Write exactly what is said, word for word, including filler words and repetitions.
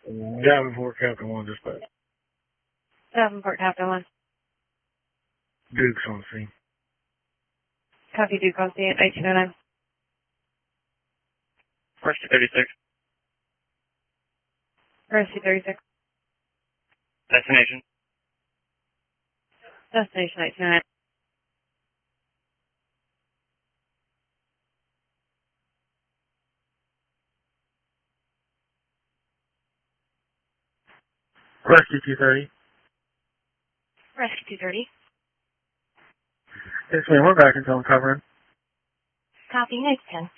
Davenport, Captain one, dispatch. Davenport, Captain one. Duke's on scene. Copy, Duke on scene, eighteen oh nine. Rescue thirty-six. Rescue thirty-six. Destination. Destination eighteen oh nine. Rescue two thirty. Rescue two thirty. Yes, ma'am, we're back until I'm covering. Copy, next ten.